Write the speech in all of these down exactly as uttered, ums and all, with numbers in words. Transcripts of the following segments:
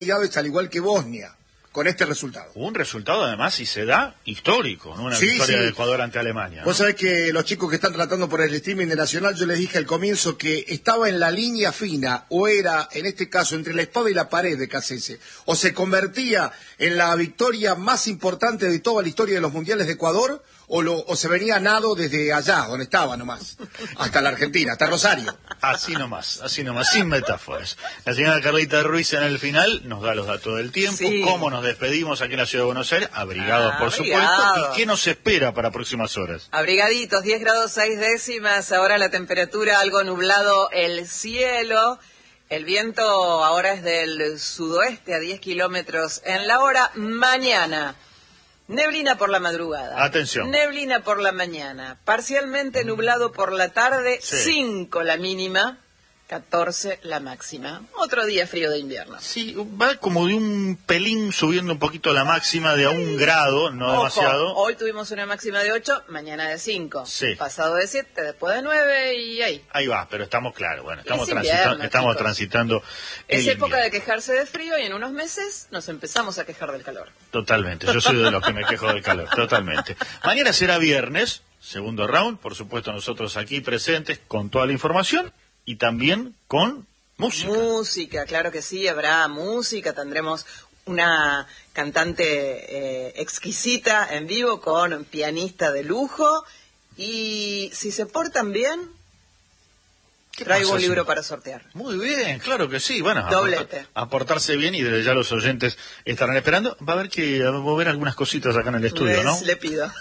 al igual que Bosnia, con este resultado. Un resultado, además, si se da, histórico, ¿no? Una sí, victoria sí. de Ecuador ante Alemania, ¿no? Vos sabés que los chicos que están tratando por el streaming de Nacional, yo les dije al comienzo que estaba en la línea fina, o era, en este caso, entre la espada y la pared de Cassese, o se convertía en la victoria más importante de toda la historia de los mundiales de Ecuador, o, lo, o se venía a nado desde allá, donde estaba nomás, hasta la Argentina, hasta Rosario. Así nomás, así nomás, sin metáforas. La señora Carlita Ruiz en el final nos da los datos del tiempo, sí. Cómo nos despedimos aquí en la Ciudad de Buenos Aires, abrigados ah, por abrigado. supuesto, y qué nos espera para próximas horas. Abrigaditos, diez grados seis décimas, ahora la temperatura algo nublado el cielo, el viento ahora es del sudoeste a diez kilómetros en la hora, mañana. Neblina por la madrugada. Atención. Neblina por la mañana. Parcialmente nublado por la tarde. Sí. cinco la mínima. catorce la máxima. Otro día frío de invierno. Sí, va como de un pelín subiendo un poquito la máxima de a un grado, no Ojo, demasiado. hoy tuvimos una máxima de ocho, mañana de cinco. Sí. Pasado de siete, después de nueve y ahí. Ahí va, pero estamos claros, bueno, estamos, Es transita invierno, estamos chicos. transitando el Es época invierno. de quejarse de frío y en unos meses nos empezamos a quejar del calor. Totalmente, yo soy de los que me quejo del calor, totalmente. Mañana será viernes, segundo round, por supuesto nosotros aquí presentes con toda la información y también con música. Música, claro que sí, habrá música, tendremos una cantante eh, exquisita en vivo con un pianista de lujo y si se portan bien, traigo pasa, un libro sí? para sortear. Muy bien, claro que sí, bueno, Doblete. a portarse bien y desde ya los oyentes estarán esperando. Va a haber que mover algunas cositas acá en el estudio, Les, ¿no? Le pido.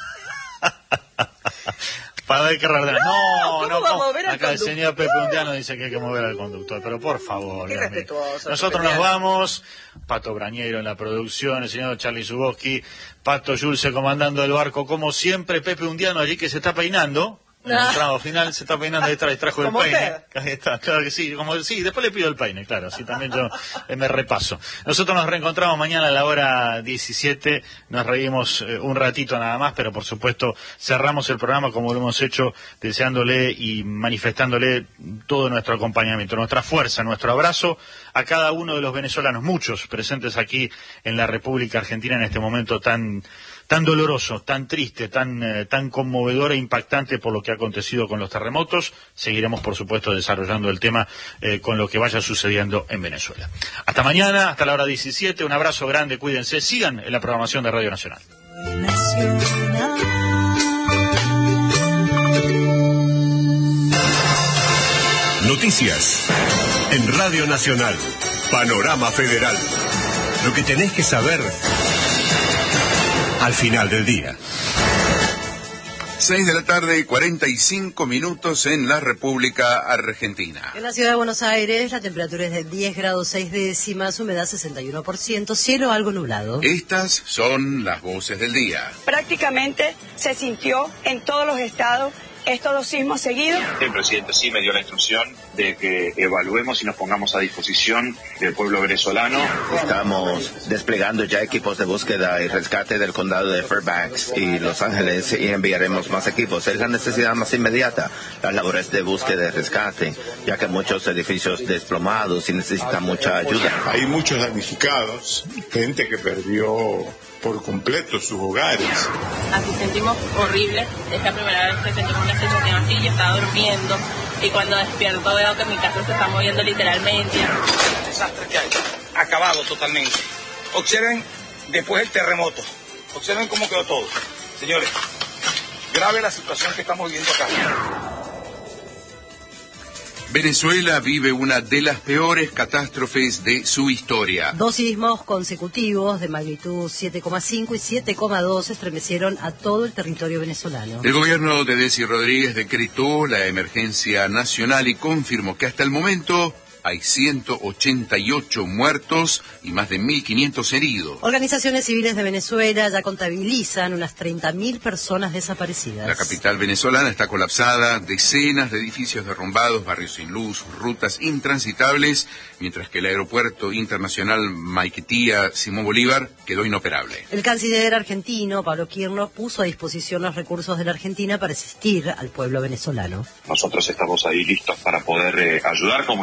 Para ver qué raro. No, ¿Cómo no, va a ¿cómo? mover al Acá el conductor? señor Pepe Undiano dice que hay que mover al conductor, pero por favor. Qué Dios mío. respetuoso, Nosotros Pepe. nos vamos, Pato Brañero en la producción, el señor Charlie Zuboski, Pato Yulce comandando el barco como siempre, Pepe Undiano allí que se está peinando. En el tramo final se está peinando detrás, trajo el Como peine. usted. Ahí está, claro que sí, como sí, después le pido el peine, claro, así también yo eh, me repaso. Nosotros nos reencontramos mañana a la hora diecisiete, nos reímos eh, un ratito nada más, pero por supuesto cerramos el programa como lo hemos hecho, deseándole y manifestándole todo nuestro acompañamiento, nuestra fuerza, nuestro abrazo a cada uno de los venezolanos, muchos presentes aquí en la República Argentina en este momento tan tan doloroso, tan triste, tan eh, tan conmovedor e impactante por lo que ha acontecido con los terremotos. Seguiremos, por supuesto, desarrollando el tema eh, con lo que vaya sucediendo en Venezuela. Hasta mañana, hasta la hora diecisiete. Un abrazo grande, cuídense. Sigan en la programación de Radio Nacional. Noticias en Radio Nacional. Panorama Federal. Lo que tenés que saber al final del día. Seis de la tarde y cuarenta y cinco minutos en la República Argentina. En la ciudad de Buenos Aires la temperatura es de diez grados seis décimas, humedad sesenta y uno por ciento, cielo algo nublado. Estas son las voces del día. Prácticamente se sintió en todos los estados estos dos sismos seguidos. El presidente sí me dio la instrucción de que evaluemos y nos pongamos a disposición del pueblo venezolano. Estamos desplegando ya equipos de búsqueda y rescate del condado de Fairbanks y Los Ángeles y enviaremos más equipos. Es la necesidad más inmediata, las labores de búsqueda y rescate, ya que muchos edificios desplomados y necesitan mucha ayuda. Hay muchos damnificados, gente que perdió por completo sus hogares. Así sentimos horrible. Es la primera vez que sentimos una sensación así. Yo estaba durmiendo y cuando despierto veo que mi casa se está moviendo literalmente. El desastre que hay, acabado totalmente. Observen después el terremoto. Observen cómo quedó todo. Señores, grave la situación que estamos viviendo acá. Venezuela vive una de las peores catástrofes de su historia. Dos sismos consecutivos de magnitud siete coma cinco y siete coma dos estremecieron a todo el territorio venezolano. El gobierno de Desi Rodríguez decretó la emergencia nacional y confirmó que hasta el momento hay ciento ochenta y ocho muertos y más de mil quinientos heridos. Organizaciones civiles de Venezuela ya contabilizan unas treinta mil personas desaparecidas. La capital venezolana está colapsada, decenas de edificios derrumbados, barrios sin luz, rutas intransitables, mientras que el aeropuerto internacional Maiquetía Simón Bolívar quedó inoperable. El canciller argentino, Pablo Kirchner, puso a disposición los recursos de la Argentina para asistir al pueblo venezolano. Nosotros estamos ahí listos para poder eh, ayudar, como hicimos también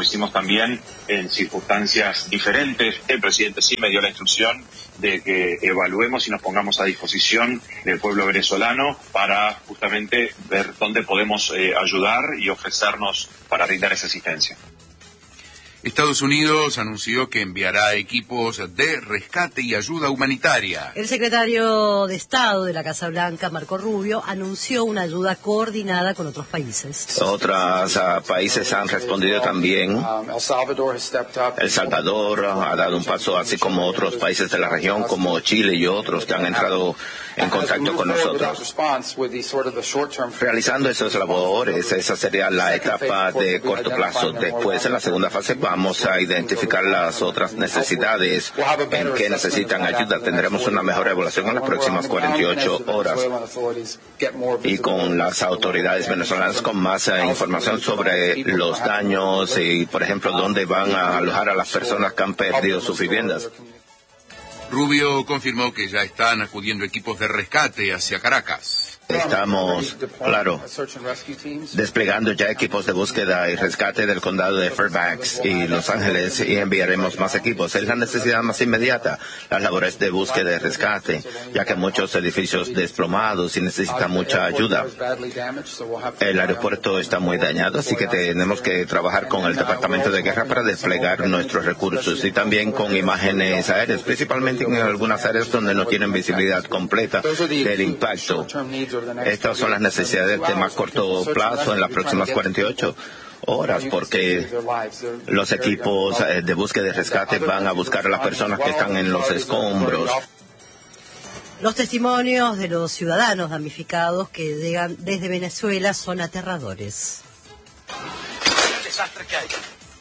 también en circunstancias diferentes. El presidente sí me dio la instrucción de que evaluemos y nos pongamos a disposición del pueblo venezolano para justamente ver dónde podemos eh, ayudar y ofrecernos para brindar esa asistencia. Estados Unidos anunció que enviará equipos de rescate y ayuda humanitaria. El secretario de Estado de la Casa Blanca, Marco Rubio, anunció una ayuda coordinada con otros países. Otros uh, países han respondido también. El Salvador ha dado un paso, así como otros países de la región, como Chile y otros que han entrado en contacto con nosotros. Realizando esas labores, esa sería la etapa de corto plazo. Después, en la segunda fase, vamos a identificar las otras necesidades en que necesitan ayuda. Tendremos una mejor evaluación en las próximas cuarenta y ocho horas y con las autoridades venezolanas con más eh, información sobre los daños y, por ejemplo, dónde van a alojar a las personas que han perdido sus viviendas. Rubio confirmó que ya están acudiendo equipos de rescate hacia Caracas. Estamos, claro, desplegando ya equipos de búsqueda y rescate del condado de Fairbanks y Los Ángeles y enviaremos más equipos. Es la necesidad más inmediata, las labores de búsqueda y rescate, ya que muchos edificios desplomados y necesitan mucha ayuda. El aeropuerto está muy dañado, así que tenemos que trabajar con el Departamento de Guerra para desplegar nuestros recursos y también con imágenes aéreas, principalmente en algunas áreas donde no tienen visibilidad completa del impacto. Estas son las necesidades de más corto plazo en las próximas cuarenta y ocho horas, porque los equipos de búsqueda y rescate van a buscar a las personas que están en los escombros. Los testimonios de los ciudadanos damnificados que llegan desde Venezuela son aterradores. El desastre que hay.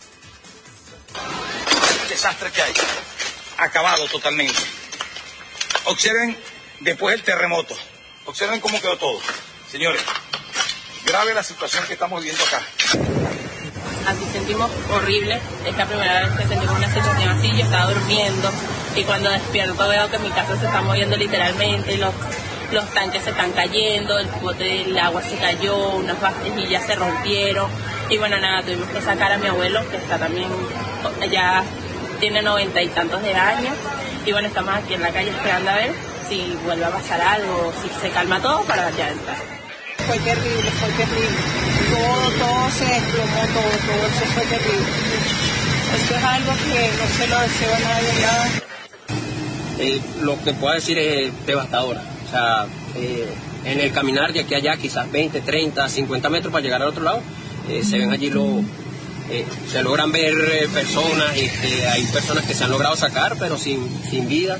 El desastre que hay. Acabado totalmente. Observen después el terremoto. Observen cómo quedó todo. Señores, grave la situación que estamos viviendo acá. Así sentimos horrible. Es la primera vez que sentimos una situación así. Yo estaba durmiendo y cuando despierto veo que mi casa se está moviendo literalmente. Los, los tanques se están cayendo, el bote del agua se cayó, unas vasijas se rompieron. Y bueno, nada, tuvimos que sacar a mi abuelo, que está también, ya tiene noventa y tantos de años. Y bueno, estamos aquí en la calle esperando a ver si vuelve a pasar algo, si se calma todo para ya entrar. Fue terrible, fue terrible. Todo, todo se desplomó, todo, todo eso fue terrible. Eso es algo que no se lo deseo a nadie, nada. Eh, lo que puedo decir es devastadora. O sea, eh, en el caminar de aquí a allá, quizás veinte, treinta, cincuenta metros para llegar al otro lado, eh, se ven allí los... Eh, se logran ver eh, personas, este, hay personas que se han logrado sacar, pero sin, sin vida.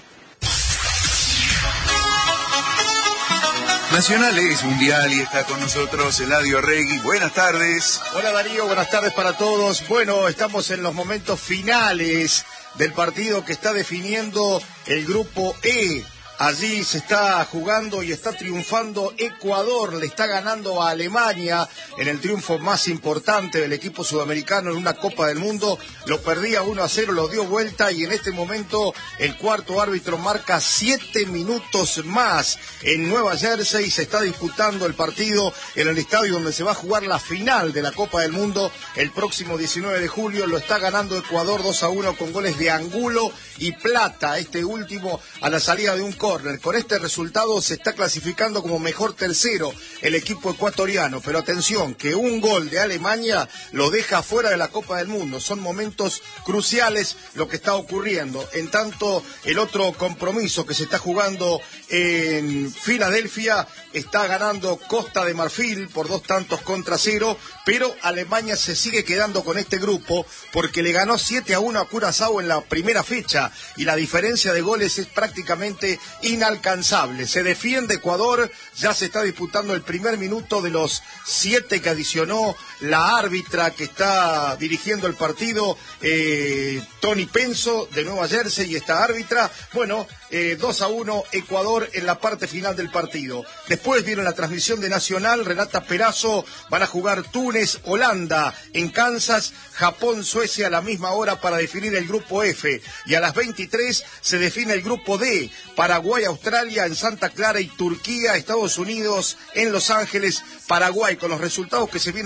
Nacional es mundial y está con nosotros Eladio Regui. Buenas tardes. Hola Darío, buenas tardes para todos. Bueno, estamos en los momentos finales del partido que está definiendo el grupo E. Allí se está jugando y está triunfando Ecuador, le está ganando a Alemania en el triunfo más importante del equipo sudamericano en una Copa del Mundo. Lo perdía uno a cero, lo dio vuelta y en este momento el cuarto árbitro marca siete minutos más en Nueva Jersey. Se está disputando el partido en el estadio donde se va a jugar la final de la Copa del Mundo el próximo diecinueve de julio. Lo está ganando Ecuador dos a uno con goles de Angulo y Plata, este último a la salida de un corner. Con este resultado se está clasificando como mejor tercero el equipo ecuatoriano, pero atención, que un gol de Alemania lo deja fuera de la Copa del Mundo. Son momentos cruciales lo que está ocurriendo. En tanto, el otro compromiso que se está jugando en Filadelfia está ganando Costa de Marfil por dos tantos contra cero, pero Alemania se sigue quedando con este grupo porque le ganó siete a uno a Curazao en la primera fecha y la diferencia de goles es prácticamente inalcanzable. Se defiende Ecuador, ya se está disputando el primer minuto de los siete que adicionó la árbitra que está dirigiendo el partido, eh, Tony Penso de Nueva Jersey, y esta árbitra, bueno, eh, dos a uno Ecuador en la parte final del partido. Después viene la transmisión de Nacional, Renata Perazo, van a jugar Túnez, Holanda en Kansas, Japón, Suecia a la misma hora para definir el grupo F, y a las veintitrés se define el grupo D, Paraguay, Australia en Santa Clara y Turquía, Estados Unidos en Los Ángeles, Paraguay, con los resultados que se vienen dando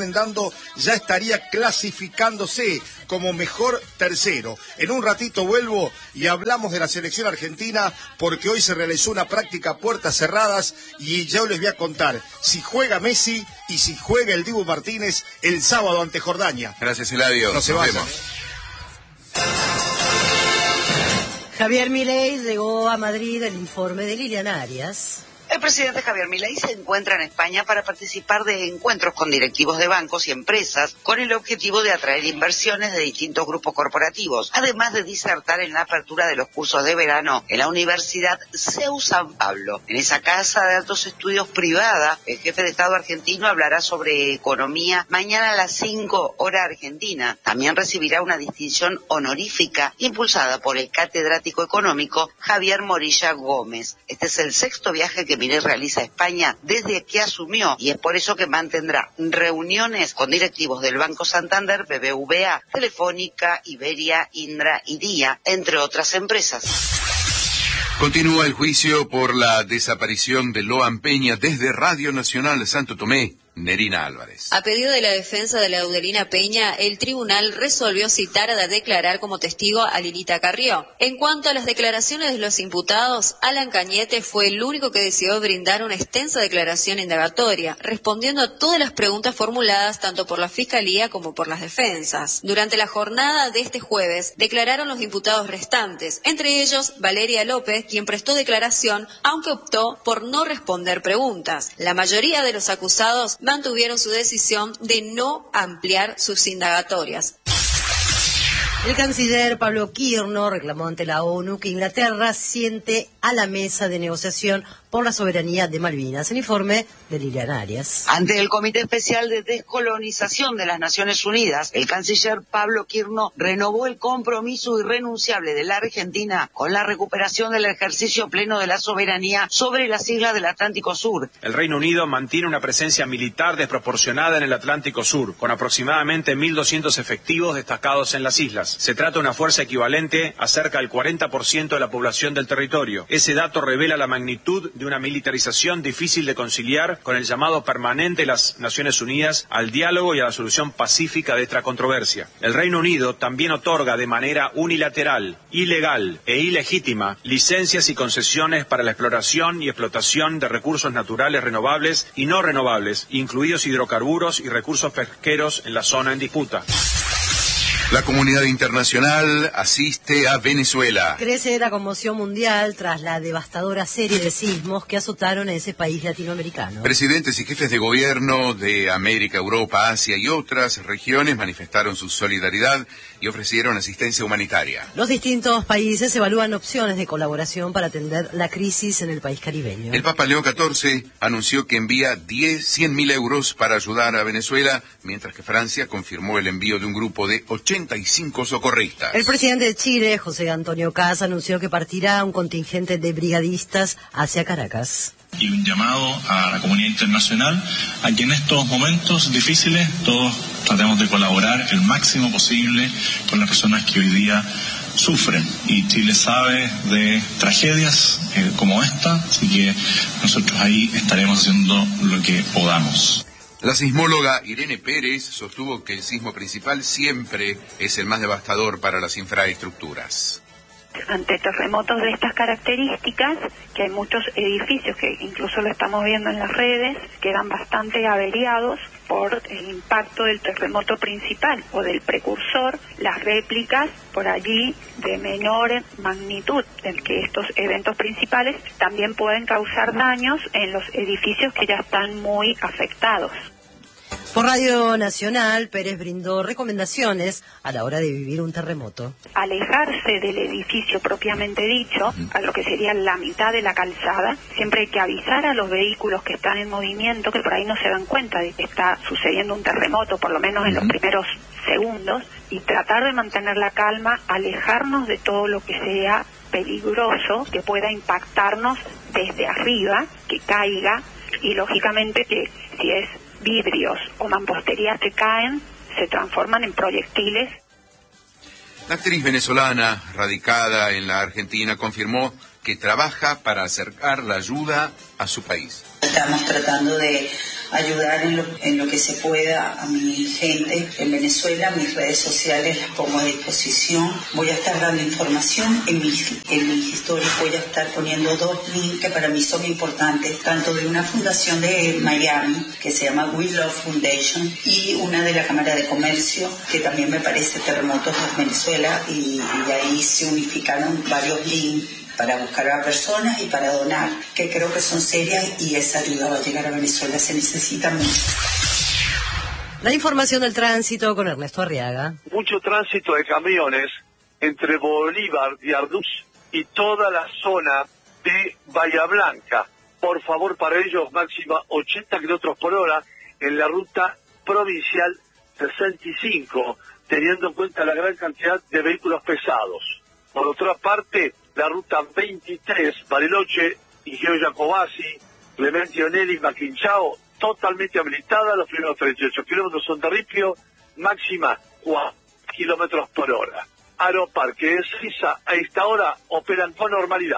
Ronaldo ya estaría clasificándose como mejor tercero. En un ratito vuelvo y hablamos de la selección argentina porque hoy se realizó una práctica a puertas cerradas y yo les voy a contar si juega Messi y si juega el Dibu Martínez el sábado ante Jordania. Gracias, Eladio. No se Nos vayan. vemos. Javier Milei llegó a Madrid el informe de Lilian Arias. El presidente Javier Milei se encuentra en España para participar de encuentros con directivos de bancos y empresas con el objetivo de atraer inversiones de distintos grupos corporativos, además de disertar en la apertura de los cursos de verano en la Universidad CEU San Pablo. En esa casa de altos estudios privada, el jefe de Estado argentino hablará sobre economía mañana a las cinco hora argentina. También recibirá una distinción honorífica impulsada por el catedrático económico Javier Morilla Gómez. Este es el sexto viaje que Milei realiza a España desde que asumió y es por eso que mantendrá reuniones con directivos del Banco Santander, B B V A, Telefónica, Iberia, Indra y Día, entre otras empresas. Continúa el juicio por la desaparición de Loan Peña desde Radio Nacional Santo Tomé. Nerina Álvarez. A pedido de la defensa de Laudelina Peña, el tribunal resolvió citar a declarar como testigo a Lilita Carrió. En cuanto a las declaraciones de los imputados, Alan Cañete fue el único que decidió brindar una extensa declaración indagatoria, respondiendo a todas las preguntas formuladas tanto por la Fiscalía como por las defensas. Durante la jornada de este jueves, declararon los imputados restantes, entre ellos Valeria López, quien prestó declaración, aunque optó por no responder preguntas. La mayoría de los acusados mantuvieron su decisión de no ampliar sus indagatorias. El canciller Pablo Quirno reclamó ante la ONU que Inglaterra siente a la mesa de negociación por la soberanía de Malvinas. El informe de Lilian Arias. Ante el Comité Especial de Descolonización de las Naciones Unidas, el canciller Pablo Quirno renovó el compromiso irrenunciable de la Argentina con la recuperación del ejercicio pleno de la soberanía sobre las islas del Atlántico Sur. El Reino Unido mantiene una presencia militar desproporcionada en el Atlántico Sur, con aproximadamente mil doscientos efectivos destacados en las islas. Se trata de una fuerza equivalente a cerca del cuarenta por ciento de la población del territorio. Ese dato revela la magnitud de una militarización difícil de conciliar con el llamado permanente de las Naciones Unidas al diálogo y a la solución pacífica de esta controversia. El Reino Unido también otorga de manera unilateral, ilegal e ilegítima licencias y concesiones para la exploración y explotación de recursos naturales renovables y no renovables, incluidos hidrocarburos y recursos pesqueros en la zona en disputa. La comunidad internacional asiste a Venezuela. Crece la conmoción mundial tras la devastadora serie de sismos que azotaron a ese país latinoamericano. Presidentes y jefes de gobierno de América, Europa, Asia y otras regiones manifestaron su solidaridad y ofrecieron asistencia humanitaria. Los distintos países evalúan opciones de colaboración para atender la crisis en el país caribeño. El Papa León catorce anunció que envía cien mil euros para ayudar a Venezuela, mientras que Francia confirmó el envío de un grupo de ochenta y cinco socorristas. El presidente de Chile, José Antonio Caz, anunció que partirá un contingente de brigadistas hacia Caracas. Y un llamado a la comunidad internacional a que en estos momentos difíciles todos tratemos de colaborar el máximo posible con las personas que hoy día sufren. Y Chile sabe de tragedias eh, como esta, así que nosotros ahí estaremos haciendo lo que podamos. La sismóloga Irene Pérez sostuvo que el sismo principal siempre es el más devastador para las infraestructuras. Ante terremotos de estas características, que hay muchos edificios que incluso lo estamos viendo en las redes, quedan bastante averiados por el impacto del terremoto principal o del precursor, las réplicas por allí de menor magnitud, en que estos eventos principales también pueden causar daños en los edificios que ya están muy afectados. Por Radio Nacional, Pérez brindó recomendaciones a la hora de vivir un terremoto. Alejarse del edificio propiamente dicho, a lo que sería la mitad de la calzada. Siempre hay que avisar a los vehículos que están en movimiento, que por ahí no se dan cuenta de que está sucediendo un terremoto, por lo menos en los primeros segundos, y tratar de mantener la calma, alejarnos de todo lo que sea peligroso, que pueda impactarnos desde arriba, que caiga, y lógicamente que si es vidrios o mamposterías que caen, se transforman en proyectiles. La actriz venezolana, radicada en la Argentina, confirmó que trabaja para acercar la ayuda a su país. Estamos tratando de ayudar en lo, en lo que se pueda a mi gente en Venezuela. Mis redes sociales las pongo a disposición. Voy a estar dando información en mis, en mis historias. Voy a estar poniendo dos links que para mí son importantes, tanto de una fundación de Miami que se llama We Love Foundation y una de la Cámara de Comercio que también me parece Terremotos de Venezuela, y, y ahí se unificaron varios links para buscar a personas y para donar, que creo que son serias, y esa ayuda va a llegar a Venezuela, se necesita mucho. La información del tránsito con Ernesto Arriaga. Mucho tránsito de camiones entre Bolívar, Viarduz y toda la zona de Bahía Blanca. Por favor, para ellos máxima ochenta kilómetros por hora en la ruta provincial sesenta y cinco, teniendo en cuenta la gran cantidad de vehículos pesados. Por otra parte, la ruta veintitrés, Bariloche, Ingeniero Jacobasi, Clemente Onelli, Maquinchao, totalmente habilitada. Los primeros treinta y ocho kilómetros son de Ripio, máxima cuatro kilómetros por hora. Aeroparque de Sisa a esta hora operan con normalidad.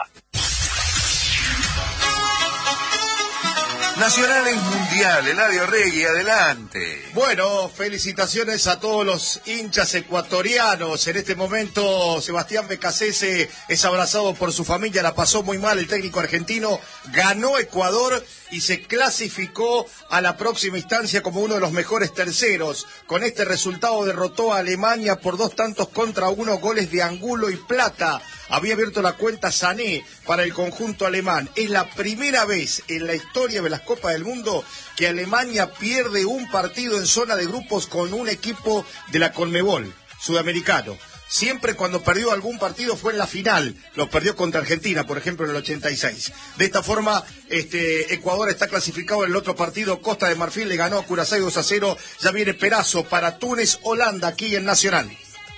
Nacional es mundial, Eladio Regui, adelante. Bueno, felicitaciones a todos los hinchas ecuatorianos. En este momento, Sebastián Becasese es abrazado por su familia, la pasó muy mal el técnico argentino, ganó Ecuador y se clasificó a la próxima instancia como uno de los mejores terceros. Con este resultado derrotó a Alemania por dos tantos contra uno, goles de Angulo y Plata. Había abierto la cuenta Sané para el conjunto alemán. Es la primera vez en la historia de las Copas del Mundo que Alemania pierde un partido en zona de grupos con un equipo de la Conmebol sudamericano. Siempre cuando perdió algún partido fue en la final. Lo perdió contra Argentina, por ejemplo, en el ochenta y seis. De esta forma, este, Ecuador está clasificado en el otro partido. Costa de Marfil le ganó a Curazao dos a cero. Ya viene Perazo para Túnez, Holanda, aquí en Nacional.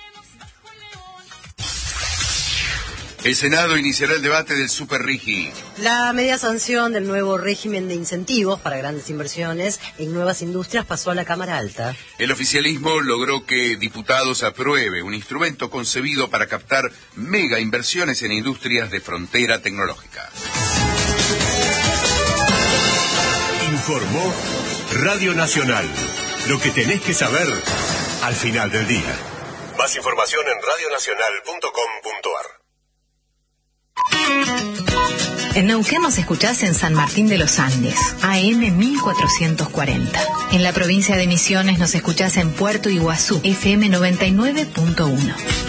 El Senado iniciará el debate del Super Rigi. La media sanción del nuevo régimen de incentivos para grandes inversiones en nuevas industrias pasó a la Cámara Alta. El oficialismo logró que diputados apruebe un instrumento concebido para captar mega inversiones en industrias de frontera tecnológica. Informó Radio Nacional. Lo que tenés que saber al final del día. Más información en radio nacional punto com punto ar. En Neuquén nos escuchás en San Martín de los Andes, A M mil cuatrocientos cuarenta. En la provincia de Misiones nos escuchás en Puerto Iguazú, F M noventa y nueve punto uno.